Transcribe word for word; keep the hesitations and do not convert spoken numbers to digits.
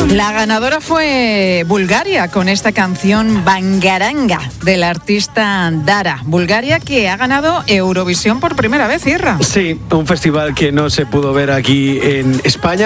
La ganadora fue Bulgaria con esta canción Bangaranga del artista Dara. Bulgaria que ha ganado Eurovisión por primera vez, Irra. Sí, un festival que no se pudo ver aquí en España.